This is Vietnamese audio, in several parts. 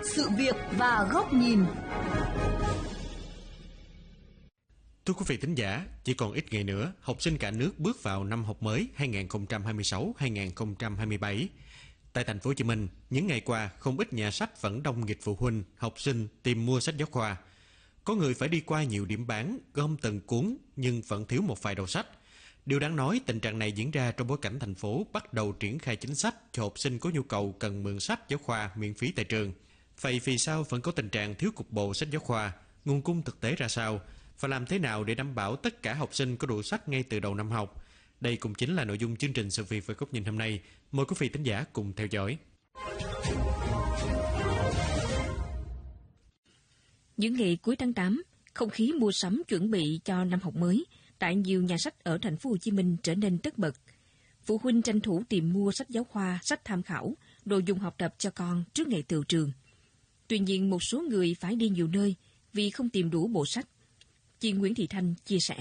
sự việc và góc nhìn. Thưa quý vị thính giả, chỉ còn ít ngày nữa, học sinh cả nước bước vào năm học mới 2026-2027. Tại thành phố Hồ Chí Minh, những ngày qua, không ít nhà sách vẫn đông nghịch phụ huynh, học sinh tìm mua sách giáo khoa. Có người phải đi qua nhiều điểm bán, gom từng cuốn nhưng vẫn thiếu một vài đầu sách. Điều đáng nói, tình trạng này diễn ra trong bối cảnh thành phố bắt đầu triển khai chính sách cho học sinh có nhu cầu cần mượn sách giáo khoa miễn phí tại trường. Vậy vì sao vẫn có tình trạng thiếu cục bộ sách giáo khoa? Nguồn cung thực tế ra sao? Và làm thế nào để đảm bảo tất cả học sinh có đủ sách ngay từ đầu năm học? Đây cũng chính là nội dung chương trình Sự việc và góc nhìn hôm nay. Mời quý vị thính giả cùng theo dõi. Những ngày cuối tháng 8, không khí mua sắm chuẩn bị cho năm học mới tại nhiều nhà sách ở thành phố Hồ Chí Minh trở nên tất bật. Phụ huynh tranh thủ tìm mua sách giáo khoa, sách tham khảo, đồ dùng học tập cho con trước ngày tựu trường. Tuy nhiên, một số người phải đi nhiều nơi vì không tìm đủ bộ sách. Chị Nguyễn Thị Thanh chia sẻ.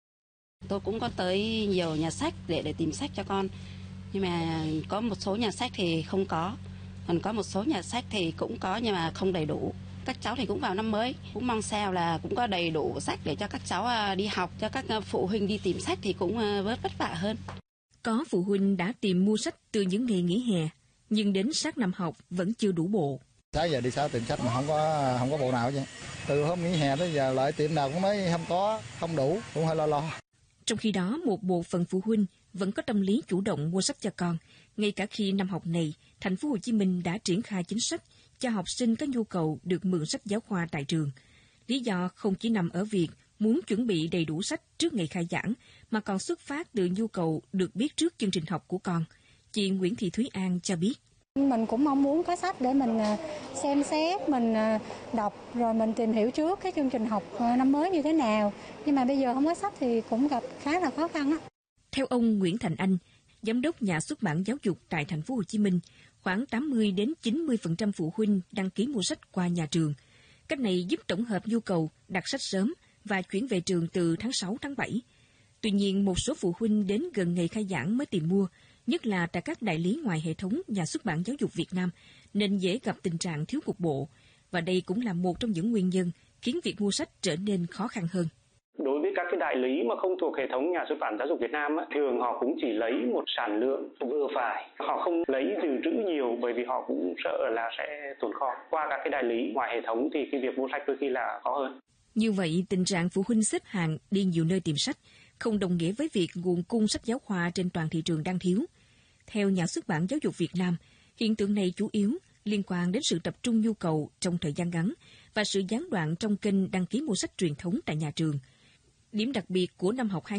Tôi cũng có tới nhiều nhà sách để tìm sách cho con. Nhưng mà có một số nhà sách thì không có. Còn có một số nhà sách thì cũng có nhưng mà không đầy đủ. Các cháu thì cũng vào năm mới, cũng mong sao là cũng có đầy đủ sách để cho các cháu đi học, cho các phụ huynh đi tìm sách thì cũng bớt vất vả hơn. Có phụ huynh đã tìm mua sách từ những ngày nghỉ hè, nhưng đến sát năm học vẫn chưa đủ bộ. Sáng giờ đi sao tìm sách mà không có bộ nào chứ. Từ hôm nghỉ hè tới giờ lại tiệm nào cũng nói không có, không đủ, cũng hơi lo. Trong khi đó, một bộ phận phụ huynh vẫn có tâm lý chủ động mua sách cho con, ngay cả khi năm học này, thành phố Hồ Chí Minh đã triển khai chính sách cho học sinh có nhu cầu được mượn sách giáo khoa tại trường. Lý do không chỉ nằm ở việc muốn chuẩn bị đầy đủ sách trước ngày khai giảng, mà còn xuất phát từ nhu cầu được biết trước chương trình học của con. Chị Nguyễn Thị Thúy An cho biết. Mình cũng mong muốn có sách để mình xem xét, mình đọc rồi mình tìm hiểu trước cái chương trình học năm mới như thế nào. Nhưng mà bây giờ không có sách thì cũng gặp khá là khó khăn á. Theo ông Nguyễn Thành Anh, giám đốc nhà xuất bản giáo dục tại thành phố Hồ Chí Minh, khoảng 80 đến 90% phụ huynh đăng ký mua sách qua nhà trường. Cách này giúp tổng hợp nhu cầu, đặt sách sớm và chuyển về trường từ tháng 6, tháng 7. Tuy nhiên, một số phụ huynh đến gần ngày khai giảng mới tìm mua, nhất là tại các đại lý ngoài hệ thống nhà xuất bản giáo dục Việt Nam, nên dễ gặp tình trạng thiếu cục bộ. Và đây cũng là một trong những nguyên nhân khiến việc mua sách trở nên khó khăn hơn. Đối với các cái đại lý mà không thuộc hệ thống nhà xuất bản giáo dục Việt Nam, thường họ cũng chỉ lấy một sản lượng vừa phải. Họ không lấy dự trữ nhiều bởi vì họ cũng sợ là sẽ tồn kho. Qua các cái đại lý ngoài hệ thống thì cái việc mua sách đôi khi là khó hơn. Như vậy, tình trạng phụ huynh xếp hàng đi nhiều nơi tìm sách không đồng nghĩa với việc nguồn cung sách giáo khoa trên toàn thị trường đang thiếu. Theo nhà xuất bản giáo dục Việt Nam, hiện tượng này chủ yếu liên quan đến sự tập trung nhu cầu trong thời gian ngắn và sự gián đoạn trong kênh đăng ký mua sách truyền thống tại nhà trường. Điểm đặc biệt của năm học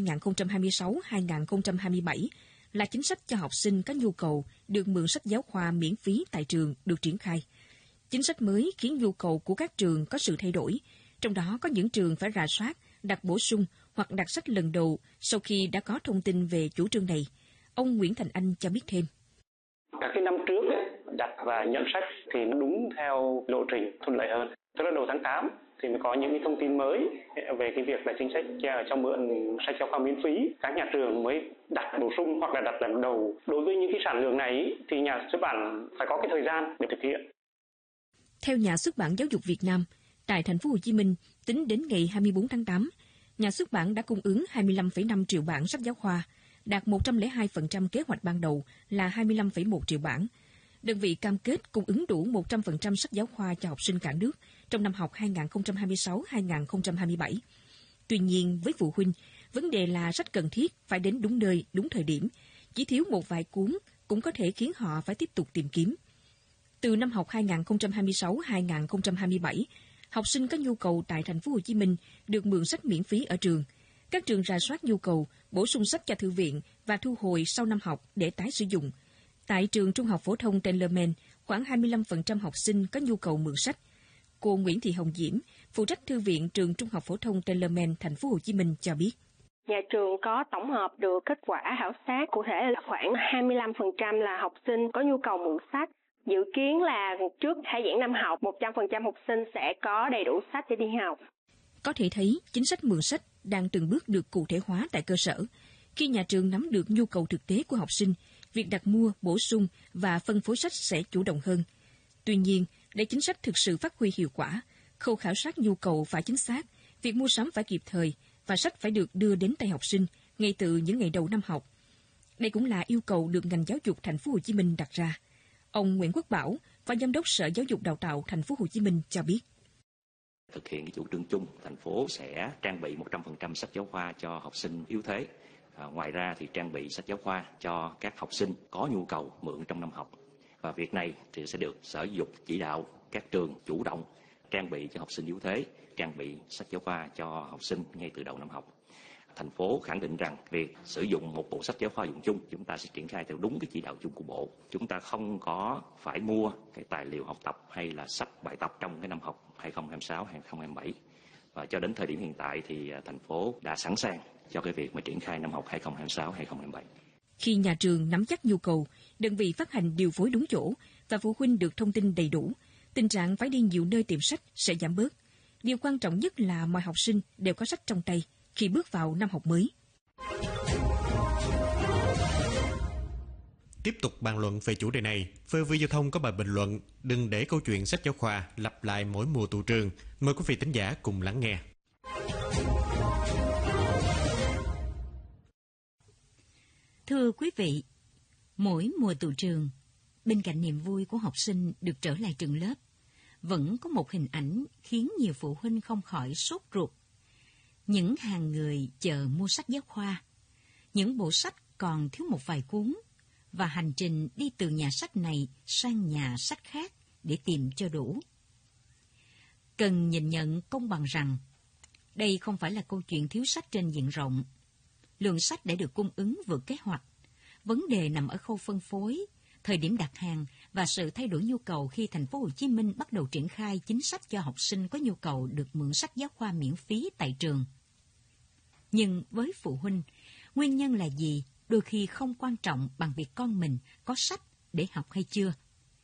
2026-2027 là chính sách cho học sinh có nhu cầu được mượn sách giáo khoa miễn phí tại trường được triển khai. Chính sách mới khiến nhu cầu của các trường có sự thay đổi, trong đó có những trường phải rà soát, đặt bổ sung hoặc đặt sách lần đầu sau khi đã có thông tin về chủ trương này. Ông Nguyễn Thành Anh cho biết thêm. Các cái năm trước đặt và nhận sách thì nó đúng theo lộ trình thuận lợi hơn. Tức là đầu tháng 8 thì mới có những cái thông tin mới về cái việc là chính sách cho mượn sách giáo khoa miễn phí. Các nhà trường mới đặt bổ sung hoặc là đặt lần đầu. Đối với những cái sản lượng này thì nhà xuất bản phải có cái thời gian để thực hiện. Theo nhà xuất bản giáo dục Việt Nam, tại thành phố Hồ Chí Minh, tính đến ngày 24 tháng 8, nhà xuất bản đã cung ứng 25,5 triệu bản sách giáo khoa, đạt 102% kế hoạch ban đầu là 25,1 triệu bản. Đơn vị cam kết cung ứng đủ 100% sách giáo khoa cho học sinh cả nước trong năm học 2026-2027. Tuy nhiên, với phụ huynh, vấn đề là sách cần thiết phải đến đúng nơi, đúng thời điểm. Chỉ thiếu một vài cuốn cũng có thể khiến họ phải tiếp tục tìm kiếm. Từ năm học 2026-2027, học sinh có nhu cầu tại thành phố Hồ Chí Minh được mượn sách miễn phí ở trường. Các trường rà soát nhu cầu, bổ sung sách cho thư viện và thu hồi sau năm học để tái sử dụng. Tại trường Trung học phổ thông Tellerman, khoảng 25% học sinh có nhu cầu mượn sách. Cô Nguyễn Thị Hồng Diễm, phụ trách thư viện trường Trung học phổ thông Tellerman, thành phố Hồ Chí Minh cho biết. Nhà trường có tổng hợp được kết quả khảo sát, cụ thể là khoảng 25% là học sinh có nhu cầu mượn sách. Dự kiến là trước khai giảng năm học, 100% học sinh sẽ có đầy đủ sách để đi học. Có thể thấy, chính sách mượn sách đang từng bước được cụ thể hóa tại cơ sở. Khi nhà trường nắm được nhu cầu thực tế của học sinh, việc đặt mua, bổ sung và phân phối sách sẽ chủ động hơn. Tuy nhiên, Để chính sách thực sự phát huy hiệu quả, khâu khảo sát nhu cầu phải chính xác, việc mua sắm phải kịp thời và sách phải được đưa đến tay học sinh ngay từ những ngày đầu năm học. Đây cũng là yêu cầu được ngành giáo dục Thành phố Hồ Chí Minh đặt ra. Ông Nguyễn Quốc Bảo, Phó Giám đốc Sở Giáo dục Đào tạo Thành phố Hồ Chí Minh cho biết. Thực hiện cái chủ trương chung, thành phố sẽ trang bị 100% sách giáo khoa cho học sinh yếu thế. Ngoài ra thì trang bị sách giáo khoa cho các học sinh có nhu cầu mượn trong năm học. Và việc này thì sẽ được Sở Giáo dục chỉ đạo các trường chủ động trang bị cho học sinh yếu thế, trang bị sách giáo khoa cho học sinh ngay từ đầu năm học. Thành phố khẳng định rằng việc sử dụng một bộ sách giáo khoa dùng chung, chúng ta sẽ triển khai theo đúng cái chỉ đạo chung của Bộ. Chúng ta không có phải mua cái tài liệu học tập hay là sách bài tập trong cái năm học 2026-2027. Và cho đến thời điểm hiện tại thì thành phố đã sẵn sàng cho cái việc mà triển khai năm học 2026-2027. Khi nhà trường nắm chắc nhu cầu, đơn vị phát hành điều phối đúng chỗ và phụ huynh được thông tin đầy đủ, tình trạng phải đi nhiều nơi tìm sách sẽ giảm bớt. Điều quan trọng nhất là mọi học sinh đều có sách trong tay khi bước vào năm học mới. Tiếp tục bàn luận về chủ đề này, VOV Giao thông có bài bình luận "Đừng để câu chuyện sách giáo khoa lặp lại mỗi mùa tụ trường". Mời quý vị thính giả cùng lắng nghe. Thưa quý vị, mỗi mùa tụ trường, bên cạnh niềm vui của học sinh được trở lại trường lớp, vẫn có một hình ảnh khiến nhiều phụ huynh không khỏi sốt ruột. Những hàng người chờ mua sách giáo khoa, những bộ sách còn thiếu một vài cuốn, và hành trình đi từ nhà sách này sang nhà sách khác để tìm cho đủ. Cần nhìn nhận công bằng rằng, đây không phải là câu chuyện thiếu sách trên diện rộng. Lượng sách đã được cung ứng vượt kế hoạch. Vấn đề nằm ở khâu phân phối, thời điểm đặt hàng và sự thay đổi nhu cầu khi Thành phố Hồ Chí Minh bắt đầu triển khai chính sách cho học sinh có nhu cầu được mượn sách giáo khoa miễn phí tại trường. Nhưng với phụ huynh, nguyên nhân là gì đôi khi không quan trọng bằng việc con mình có sách để học hay chưa.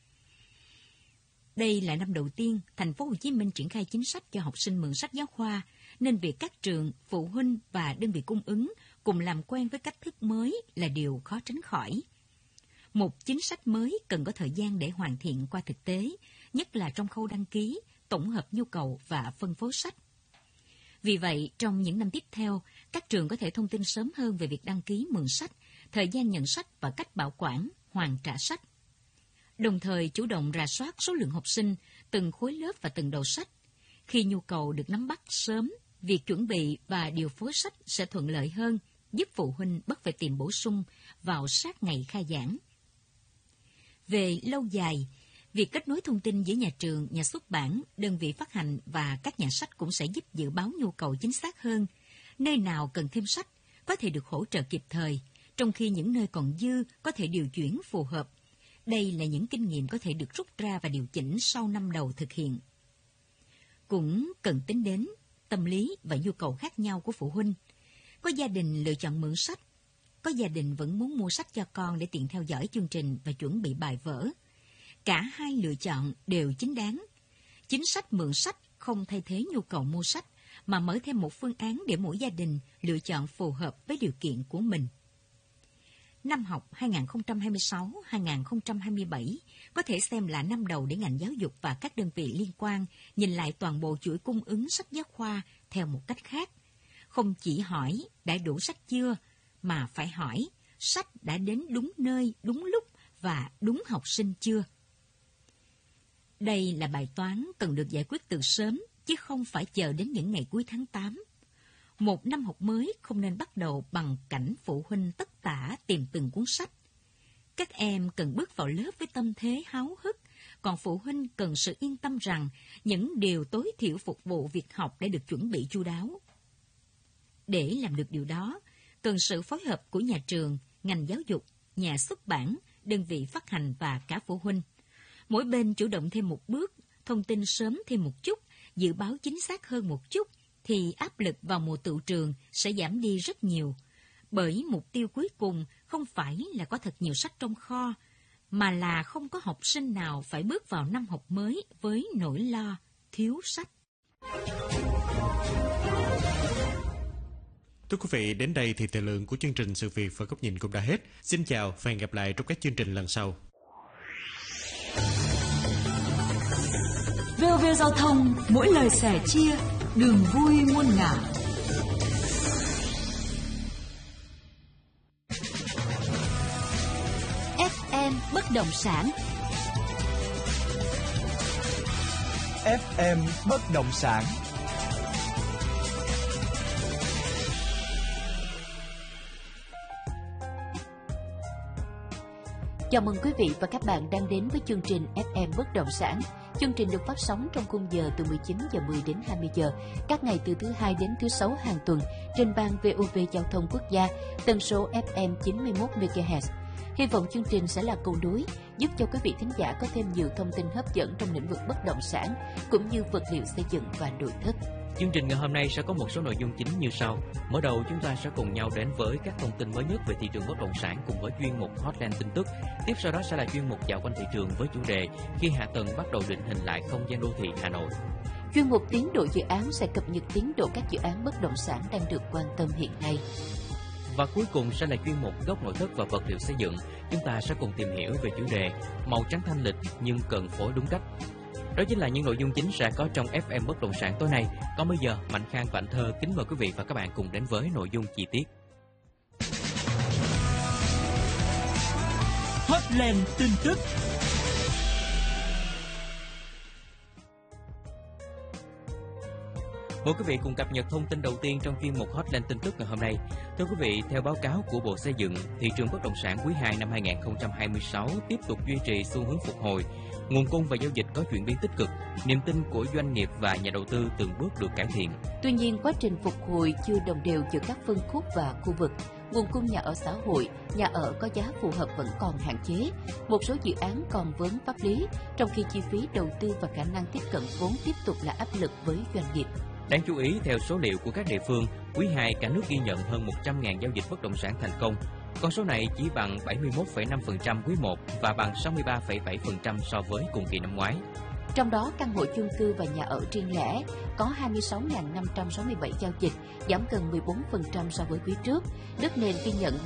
Đây là năm đầu tiên Thành phố Hồ Chí Minh triển khai chính sách cho học sinh mượn sách giáo khoa, nên việc các trường, phụ huynh và đơn vị cung ứng cùng làm quen với cách thức mới là điều khó tránh khỏi. Một chính sách mới cần có thời gian để hoàn thiện qua thực tế, nhất là trong khâu đăng ký, tổng hợp nhu cầu và phân phối sách. Vì vậy, trong những năm tiếp theo, các trường có thể thông tin sớm hơn về việc đăng ký mượn sách, thời gian nhận sách và cách bảo quản, hoàn trả sách. Đồng thời chủ động rà soát số lượng học sinh, từng khối lớp và từng đầu sách. Khi nhu cầu được nắm bắt sớm, việc chuẩn bị và điều phối sách sẽ thuận lợi hơn, giúp phụ huynh bất phải tìm bổ sung vào sát ngày khai giảng. Về lâu dài, việc kết nối thông tin giữa nhà trường, nhà xuất bản, đơn vị phát hành và các nhà sách cũng sẽ giúp dự báo nhu cầu chính xác hơn. Nơi nào cần thêm sách có thể được hỗ trợ kịp thời, trong khi những nơi còn dư có thể điều chuyển phù hợp. Đây là những kinh nghiệm có thể được rút ra và điều chỉnh sau năm đầu thực hiện. Cũng cần tính đến tâm lý và nhu cầu khác nhau của phụ huynh. Có gia đình lựa chọn mượn sách, có gia đình vẫn muốn mua sách cho con để tiện theo dõi chương trình và chuẩn bị bài vở. Cả hai lựa chọn đều chính đáng. Chính sách mượn sách không thay thế nhu cầu mua sách, mà mở thêm một phương án để mỗi gia đình lựa chọn phù hợp với điều kiện của mình. Năm học 2026-2027 có thể xem là năm đầu để ngành giáo dục và các đơn vị liên quan nhìn lại toàn bộ chuỗi cung ứng sách giáo khoa theo một cách khác. Không chỉ hỏi đã đủ sách chưa, mà phải hỏi sách đã đến đúng nơi, đúng lúc và đúng học sinh chưa. Đây là bài toán cần được giải quyết từ sớm, chứ không phải chờ đến những ngày cuối tháng 8. Một năm học mới không nên bắt đầu bằng cảnh phụ huynh tất tả tìm từng cuốn sách. Các em cần bước vào lớp với tâm thế háo hức, còn phụ huynh cần sự yên tâm rằng những điều tối thiểu phục vụ việc học đã được chuẩn bị chu đáo. Để làm được điều đó, cần sự phối hợp của nhà trường, ngành giáo dục, nhà xuất bản, đơn vị phát hành và cả phụ huynh. Mỗi bên chủ động thêm một bước, thông tin sớm thêm một chút, dự báo chính xác hơn một chút, thì áp lực vào mùa tựu trường sẽ giảm đi rất nhiều. Bởi mục tiêu cuối cùng không phải là có thật nhiều sách trong kho, mà là không có học sinh nào phải bước vào năm học mới với nỗi lo thiếu sách. Thưa quý vị, đến đây thì thời lượng của chương trình Sự Việc và Góc Nhìn cũng đã hết. Xin chào và hẹn gặp lại trong các chương trình lần sau. VOV Giao thông, mỗi lời sẻ chia, đường vui muôn ngả. FM bất động sản. FM bất động sản. Chào mừng quý vị và các bạn đang đến với chương trình FM bất động sản. Chương trình được phát sóng trong khung giờ từ 19 giờ 10 đến 20 giờ các ngày từ thứ Hai đến thứ Sáu hàng tuần trên ban VOV Giao thông Quốc gia, tần số FM 91 MHz. Hy vọng chương trình sẽ là cầu nối giúp cho quý vị thính giả có thêm nhiều thông tin hấp dẫn trong lĩnh vực bất động sản cũng như vật liệu xây dựng và nội thất. Chương trình ngày hôm nay sẽ có một số nội dung chính như sau. Mở đầu chúng ta sẽ cùng nhau đến với các thông tin mới nhất về thị trường bất động sản cùng với chuyên mục Hotline tin tức. Tiếp sau đó sẽ là chuyên mục dạo quanh thị trường với chủ đề khi hạ tầng bắt đầu định hình lại không gian đô thị Hà Nội. Chuyên mục tiến độ dự án sẽ cập nhật tiến độ các dự án bất động sản đang được quan tâm hiện nay. Và cuối cùng sẽ là chuyên mục góc nội thất và vật liệu xây dựng. Chúng ta sẽ cùng tìm hiểu về chủ đề màu trắng thanh lịch nhưng cần phối đúng cách. Đó chính là những nội dung chính sẽ có trong FM bất động sản tối nay. Còn bây giờ, Mạnh Khang và Anh Thơ kính mời quý vị và các bạn cùng đến với nội dung chi tiết. Hotline tin tức. Mời quý vị cùng cập nhật thông tin đầu tiên trong chuyên mục Hotline tin tức ngày hôm nay. Thưa quý vị, theo báo cáo của Bộ Xây dựng, thị trường bất động sản quý 2 năm 2026 tiếp tục duy trì xu hướng phục hồi. Nguồn cung và giao dịch có chuyển biến tích cực, niềm tin của doanh nghiệp và nhà đầu tư từng bước được cải thiện. Tuy nhiên, quá trình phục hồi chưa đồng đều giữa các phân khúc và khu vực. Nguồn cung nhà ở xã hội, nhà ở có giá phù hợp vẫn còn hạn chế. Một số dự án còn vướng pháp lý, trong khi chi phí đầu tư và khả năng tiếp cận vốn tiếp tục là áp lực với doanh nghiệp. Đáng chú ý, theo số liệu của các địa phương, quý 2 cả nước ghi nhận hơn 100.000 giao dịch bất động sản thành công. Con số này chỉ bằng 71,5% quý 1 và bằng 63,7% so với cùng kỳ năm ngoái. Trong đó, căn hộ chung cư và nhà ở riêng lẻ có 26.567 giao dịch, giảm gần 14% so với quý trước. Đất nền ghi nhận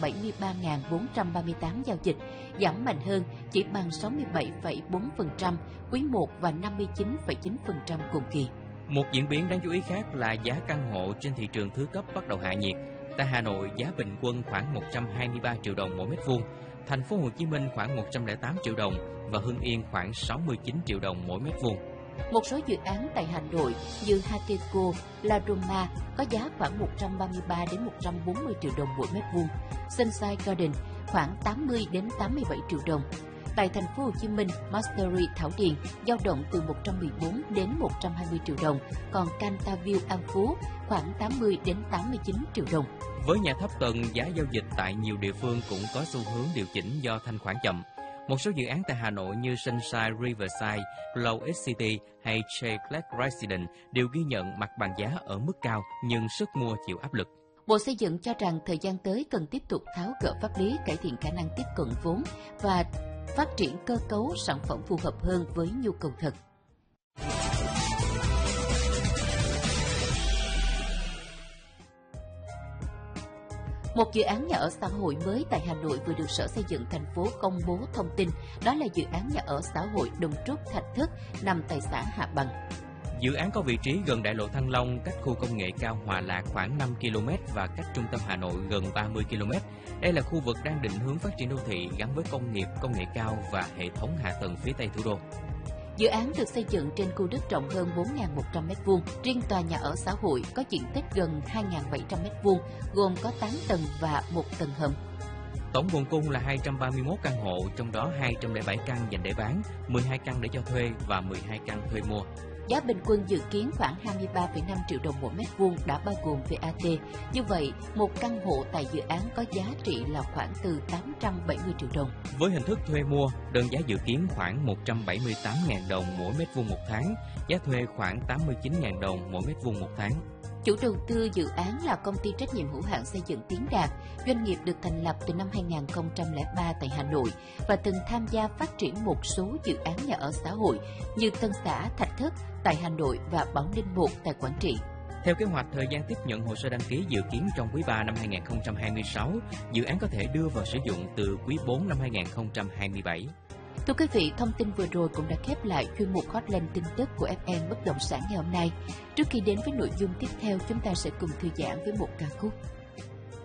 73.438 giao dịch, giảm mạnh hơn, chỉ bằng 67,4% quý 1 và 59,9% cùng kỳ. Một diễn biến đáng chú ý khác là giá căn hộ trên thị trường thứ cấp bắt đầu hạ nhiệt. Tại Hà Nội, giá bình quân khoảng 123 triệu đồng mỗi mét vuông, Thành phố Hồ Chí Minh khoảng 108 triệu đồng và Hưng Yên khoảng 69 triệu đồng mỗi mét vuông. Một số dự án tại Hà Nội như Hateco, La Roma có giá khoảng 133 đến 140 triệu đồng mỗi mét vuông, Sunshine Garden khoảng 80 đến 87 triệu đồng. Tại Thành phố Hồ Chí Minh, Mastery Thảo Điền dao động từ 114 đến 120 triệu đồng, còn Cantaville An Phú khoảng 80 đến 89 triệu đồng. Với nhà thấp tầng, giá giao dịch tại nhiều địa phương cũng có xu hướng điều chỉnh do thanh khoản chậm. Một số dự án tại Hà Nội như Sunshine Riverside, Glow City hay Shea Clark Residence đều ghi nhận mặt bằng giá ở mức cao nhưng sức mua chịu áp lực. Bộ Xây dựng cho rằng thời gian tới cần tiếp tục tháo gỡ pháp lý, cải thiện khả năng tiếp cận vốn và phát triển cơ cấu sản phẩm phù hợp hơn với nhu cầu thực. Một dự án nhà ở xã hội mới tại Hà Nội vừa được Sở Xây dựng thành phố công bố thông tin, đó là dự án nhà ở xã hội Đồng Trúc Thạch Thất nằm tại xã Hạ Bằng. Dự án có vị trí gần đại lộ Thăng Long, cách khu công nghệ cao Hòa Lạc khoảng 5 km và cách trung tâm Hà Nội gần 30 km. Đây là khu vực đang định hướng phát triển đô thị gắn với công nghiệp, công nghệ cao và hệ thống hạ tầng phía Tây thủ đô. Dự án được xây dựng trên khu đất rộng hơn 4.100 m². Riêng tòa nhà ở xã hội có diện tích gần 2.700 m², gồm có 8 tầng và 1 tầng hầm. Tổng nguồn cung là 231 căn hộ, trong đó 207 căn dành để bán, 12 căn để cho thuê và 12 căn thuê mua. Giá bình quân dự kiến khoảng 23,5 triệu đồng mỗi mét vuông đã bao gồm VAT. Như vậy, một căn hộ tại dự án có giá trị là khoảng từ 870 triệu đồng. Với hình thức thuê mua, đơn giá dự kiến khoảng 178.000 đồng mỗi mét vuông một tháng, giá thuê khoảng 89.000 đồng mỗi mét vuông một tháng. Chủ đầu tư dự án là công ty trách nhiệm hữu hạn xây dựng Tiến Đạt, doanh nghiệp được thành lập từ năm 2003 tại Hà Nội và từng tham gia phát triển một số dự án nhà ở xã hội như Tân Xã, Thạch Thất tại Hà Nội và Bảo Ninh 1 tại Quảng Trị. Theo kế hoạch, thời gian tiếp nhận hồ sơ đăng ký dự kiến trong quý 3 năm 2026, dự án có thể đưa vào sử dụng từ quý 4 năm 2027. Thưa quý vị, thông tin vừa rồi cũng đã khép lại chuyên mục Hotline tin tức của FM Bất động sản ngày hôm nay. Trước khi đến với nội dung tiếp theo, chúng ta sẽ cùng thư giãn với một ca khúc.